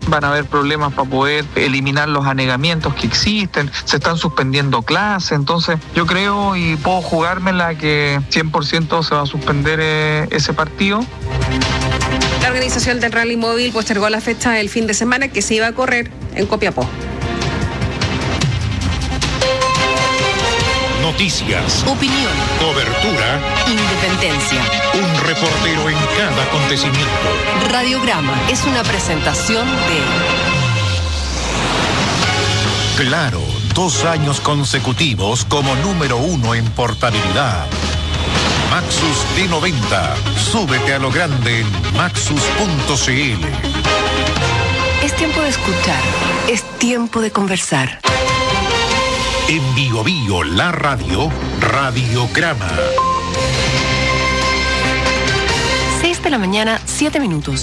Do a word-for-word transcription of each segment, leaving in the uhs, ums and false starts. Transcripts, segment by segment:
van a haber problemas para poder eliminar los anegamientos que existen, se están suspendiendo clases, entonces yo creo y puedo jugármela que cien por ciento se va a suspender eh, ese partido. La organización del Rally Móvil postergó la fecha del fin de semana que se iba a correr en Copiapó. Noticias, opinión, cobertura, independencia. Un reportero en cada acontecimiento. Radiograma es una presentación de Claro, dos años consecutivos como número uno en portabilidad. Maxus D noventa. Súbete a lo grande en maxus punto c l. Es tiempo de escuchar, es tiempo de conversar. En Bio Bio, la radio, Radiograma. seis de la mañana, siete minutos.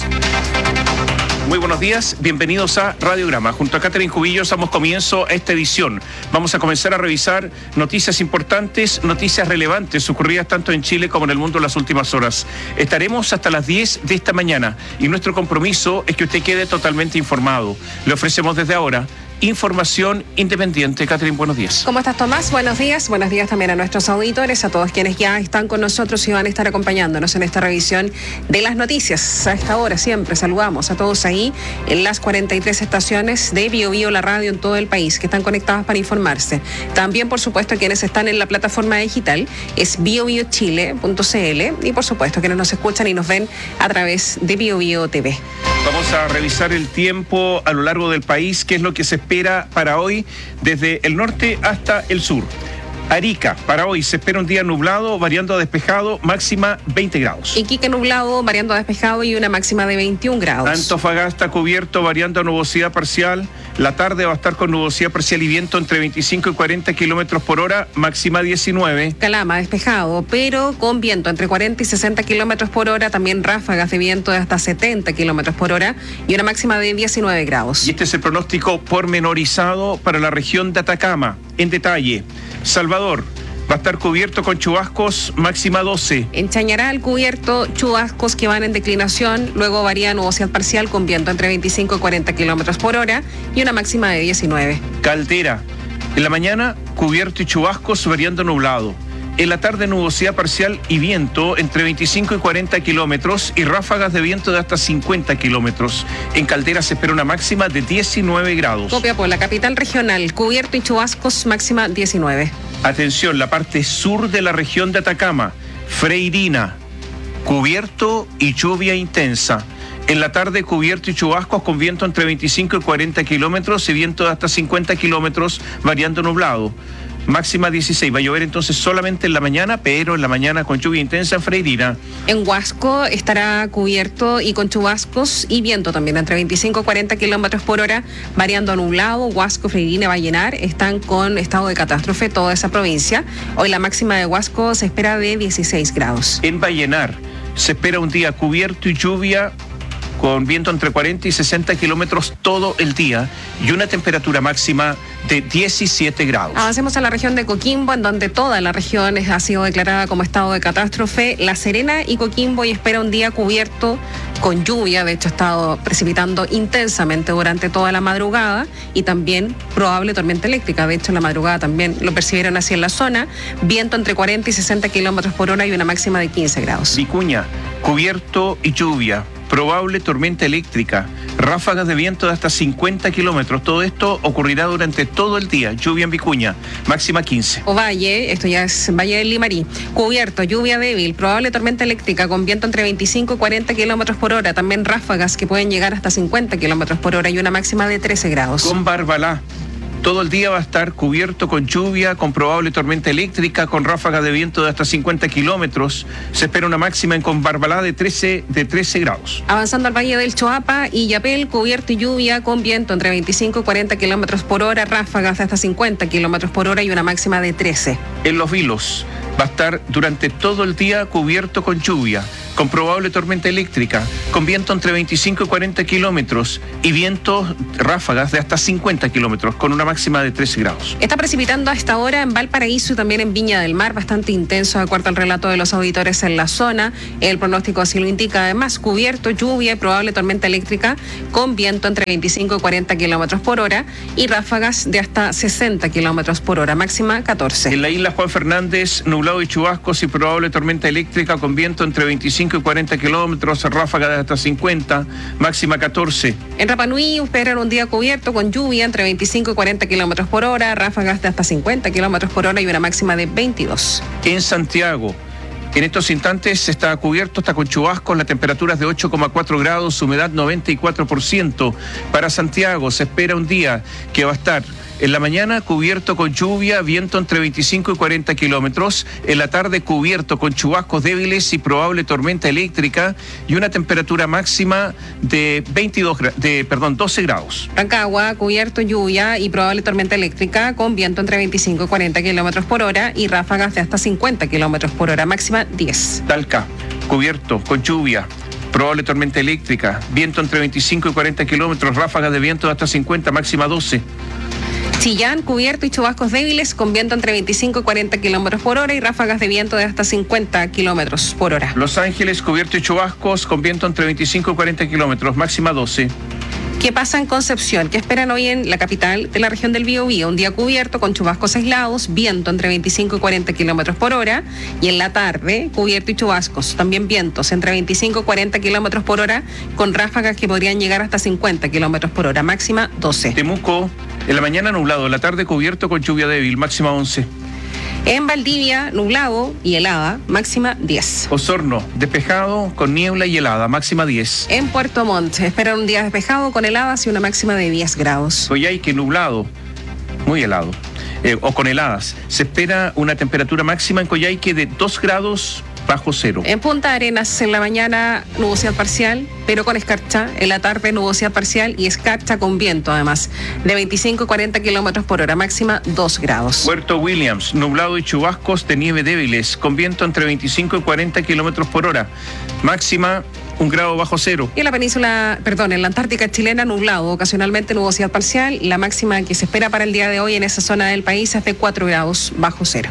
Muy buenos días, bienvenidos a Radiograma. Junto a Catherine Cubillos damos comienzo a esta edición. Vamos a comenzar a revisar noticias importantes, noticias relevantes ocurridas tanto en Chile como en el mundo en las últimas horas. Estaremos hasta las diez de esta mañana y nuestro compromiso es que usted quede totalmente informado. Le ofrecemos desde ahora información independiente. Catherine, buenos días. ¿Cómo estás, Tomás? Buenos días. Buenos días también a nuestros auditores, a todos quienes ya están con nosotros y van a estar acompañándonos en esta revisión de las noticias. A esta hora siempre saludamos a todos ahí en las cuarenta y tres estaciones de Bio Bio, la radio en todo el país, que están conectados para informarse. También, por supuesto, quienes están en la plataforma digital es bio bio chile punto c l y, por supuesto, quienes nos escuchan y nos ven a través de Bio Bio T V. Vamos a revisar el tiempo a lo largo del país, qué es lo que se espera para hoy desde el norte hasta el sur. Arica, para hoy se espera un día nublado, variando a despejado, máxima veinte grados. Iquique nublado, variando a despejado y una máxima de veintiún grados. Antofagasta cubierto, variando a nubosidad parcial. La tarde va a estar con nubosidad parcial y viento entre veinticinco y cuarenta kilómetros por hora, máxima diecinueve. Calama, despejado, pero con viento entre cuarenta y sesenta kilómetros por hora, también ráfagas de viento de hasta setenta kilómetros por hora y una máxima de diecinueve grados. Y este es el pronóstico pormenorizado para la región de Atacama. En detalle, Salvador va a estar cubierto con chubascos, máxima doce. En Chañaral, cubierto, chubascos que van en declinación, luego varía nubosidad parcial con viento entre veinticinco y cuarenta kilómetros por hora y una máxima de diecinueve. Caldera, en la mañana, cubierto y chubascos, variando nublado. En la tarde, nubosidad parcial y viento entre veinticinco y cuarenta kilómetros y ráfagas de viento de hasta cincuenta kilómetros. En Caldera se espera una máxima de diecinueve grados. Copiapó, la capital regional, cubierto y chubascos, máxima diecinueve. Atención, la parte sur de la región de Atacama, Freirina, cubierto y lluvia intensa. En la tarde, cubierto y chubascos con viento entre veinticinco y cuarenta kilómetros y viento de hasta cincuenta kilómetros, variando nublado. Máxima dieciséis. Va a llover entonces solamente en la mañana, pero en la mañana con lluvia intensa en Freirina. En Huasco estará cubierto y con chubascos y viento también entre veinticinco y cuarenta kilómetros por hora, variando a nublado. Huasco, Freirina, Vallenar están con estado de catástrofe toda esa provincia. Hoy la máxima de Huasco se espera de dieciséis grados. En Vallenar se espera un día cubierto y lluvia con viento entre cuarenta y sesenta kilómetros todo el día y una temperatura máxima de diecisiete grados. Avancemos a la región de Coquimbo, en donde toda la región ha sido declarada como estado de catástrofe. La Serena y Coquimbo y espera un día cubierto con lluvia, de hecho ha estado precipitando intensamente durante toda la madrugada y también probable tormenta eléctrica. De hecho, en la madrugada también lo percibieron así en la zona. Viento entre cuarenta y sesenta kilómetros por hora y una máxima de quince grados. Vicuña, cubierto y lluvia. Probable tormenta eléctrica, ráfagas de viento de hasta cincuenta kilómetros. Todo esto ocurrirá durante todo el día. Lluvia en Vicuña, máxima quince. Ovalle, esto ya es Valle del Limarí, cubierto, lluvia débil, probable tormenta eléctrica con viento entre veinticinco y cuarenta kilómetros por hora. También ráfagas que pueden llegar hasta cincuenta kilómetros por hora y una máxima de trece grados. Con Barbalá. Todo el día va a estar cubierto con lluvia, con probable tormenta eléctrica, con ráfagas de viento de hasta cincuenta kilómetros. Se espera una máxima en Conbarbalá de trece, de trece grados. Avanzando al Valle del Choapa y Yapel, cubierto y lluvia con viento entre veinticinco y cuarenta kilómetros por hora, ráfagas de hasta cincuenta kilómetros por hora y una máxima de trece. En Los Vilos va a estar durante todo el día cubierto con lluvia, con probable tormenta eléctrica, con viento entre veinticinco y cuarenta kilómetros y vientos ráfagas de hasta cincuenta kilómetros, con una máxima de trece grados. Está precipitando a esta hora en Valparaíso y también en Viña del Mar, bastante intenso de acuerdo al relato de los auditores en la zona. El pronóstico así lo indica. Además, cubierto, lluvia y probable tormenta eléctrica con viento entre veinticinco y cuarenta kilómetros por hora y ráfagas de hasta sesenta kilómetros por hora, máxima catorce. En la isla Juan Fernández, nublado y chubascos y probable tormenta eléctrica con viento entre veinticinco y cuarenta kilómetros, ráfaga de hasta cincuenta, máxima catorce. En Rapa Nui esperan un día cubierto con lluvia entre veinticinco y cuarenta kilómetros por hora, ráfagas de hasta cincuenta kilómetros por hora y una máxima de veintidós. En Santiago, en estos instantes está cubierto, está con chubascos, la temperatura es de ocho coma cuatro grados, humedad noventa y cuatro por ciento. Para Santiago se espera un día que va a estar en la mañana cubierto con lluvia, viento entre veinticinco y cuarenta kilómetros. En la tarde cubierto con chubascos débiles y probable tormenta eléctrica y una temperatura máxima de veintidós, de, perdón, doce grados. Rancagua, cubierto, lluvia y probable tormenta eléctrica con viento entre veinticinco y cuarenta kilómetros por hora y ráfagas de hasta cincuenta kilómetros por hora, máxima diez. Talca, cubierto con lluvia, probable tormenta eléctrica, viento entre veinticinco y cuarenta kilómetros, ráfagas de viento de hasta cincuenta, máxima doce. Chillán, cubierto y chubascos débiles con viento entre veinticinco y cuarenta kilómetros por hora y ráfagas de viento de hasta cincuenta kilómetros por hora. Los Ángeles, cubierto y chubascos con viento entre veinticinco y cuarenta kilómetros, máxima doce. ¿Qué pasa en Concepción? ¿Qué esperan hoy en la capital de la región del Biobío? Un día cubierto con chubascos aislados, viento entre veinticinco y cuarenta kilómetros por hora y en la tarde cubierto y chubascos, también vientos entre veinticinco y cuarenta kilómetros por hora con ráfagas que podrían llegar hasta cincuenta kilómetros por hora, máxima doce. Temuco, en la mañana nublado, en la tarde cubierto con lluvia débil, máxima once. En Valdivia, nublado y helada, máxima diez. Osorno, despejado con niebla y helada, máxima diez. En Puerto Montt, esperan un día despejado con heladas y una máxima de diez grados. Coyhaique, nublado, muy helado, eh, o con heladas. Se espera una temperatura máxima en Coyhaique de dos grados bajo cero. En Punta Arenas, en la mañana nubosidad parcial, pero con escarcha. En la tarde nubosidad parcial y escarcha con viento, además, de veinticinco y cuarenta kilómetros por hora, máxima dos grados. Puerto Williams, nublado y chubascos de nieve débiles, con viento entre veinticinco y cuarenta kilómetros por hora, máxima un grado bajo cero. Y en la península, perdón, en la Antártica chilena, nublado, ocasionalmente nubosidad parcial. La máxima que se espera para el día de hoy en esa zona del país es de cuatro grados bajo cero.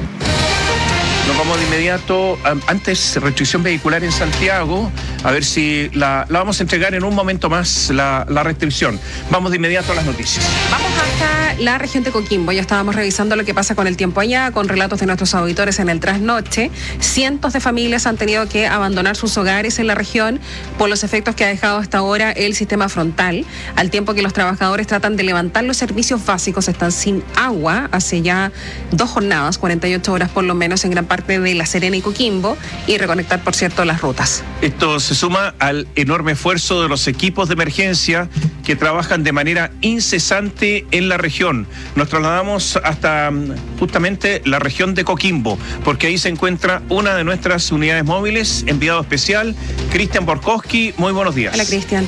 Nos vamos de inmediato, antes restricción vehicular en Santiago, a ver si la, la vamos a entregar en un momento más, la, la restricción. Vamos de inmediato a las noticias. Vamos hasta la región de Coquimbo, ya estábamos revisando lo que pasa con el tiempo allá, con relatos de nuestros auditores en el trasnoche. Cientos de familias han tenido que abandonar sus hogares en la región por los efectos que ha dejado hasta ahora el sistema frontal, al tiempo que los trabajadores tratan de levantar los servicios básicos, están sin agua hace ya dos jornadas, cuarenta y ocho horas por lo menos en gran parte de La Serena y Coquimbo, y reconectar, por cierto, las rutas. Esto se suma al enorme esfuerzo de los equipos de emergencia que trabajan de manera incesante en la región. Nos trasladamos hasta justamente la región de Coquimbo, porque ahí se encuentra una de nuestras unidades móviles, enviado especial, Cristian Borkowski. Muy buenos días. Hola, Cristian.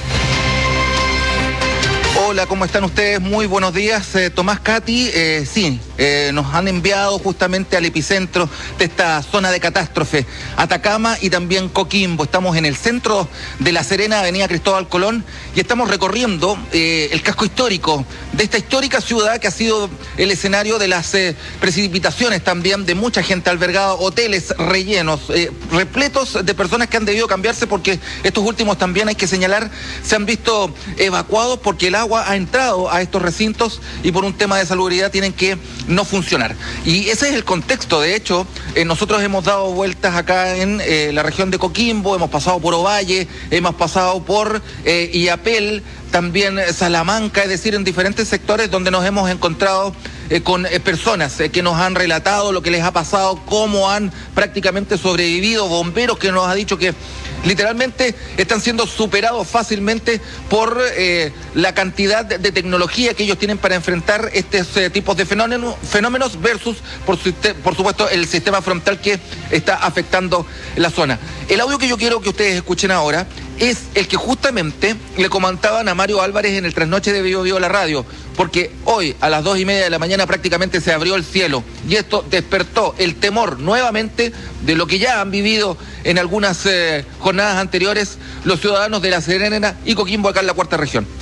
Hola, ¿cómo están ustedes? Muy buenos días. Eh, Tomás, Katy, eh, sí, eh, nos han enviado justamente al epicentro de esta zona de catástrofe, Atacama y también Coquimbo. Estamos en el centro de La Serena, avenida Cristóbal Colón, y estamos recorriendo eh, el casco histórico de esta histórica ciudad que ha sido el escenario de las eh, precipitaciones también de mucha gente albergada, hoteles rellenos, eh, repletos de personas que han debido cambiarse porque estos últimos también, hay que señalar, se han visto evacuados porque el agua ha entrado a estos recintos y por un tema de salubridad tienen que no funcionar. Y ese es el contexto. De hecho, eh, nosotros hemos dado vueltas acá en eh, la región de Coquimbo, hemos pasado por Ovalle, hemos pasado por eh, Iapel, también Salamanca, es decir, en diferentes sectores donde nos hemos encontrado eh, con eh, personas eh, que nos han relatado lo que les ha pasado, cómo han prácticamente sobrevivido, bomberos que nos ha dicho que literalmente están siendo superados fácilmente por eh, la cantidad de, de tecnología que ellos tienen para enfrentar estos eh, tipos de fenómenos, fenómenos versus, por, su, por supuesto, el sistema frontal que está afectando la zona. El audio que yo quiero que ustedes escuchen ahora es el que justamente le comentaban a Mario Álvarez en el trasnoche de Bio Bio la radio. porque hoy a las dos y media de la mañana prácticamente se abrió el cielo y esto despertó el temor nuevamente de lo que ya han vivido en algunas eh, jornadas anteriores los ciudadanos de La Serena y Coquimbo acá en la cuarta región.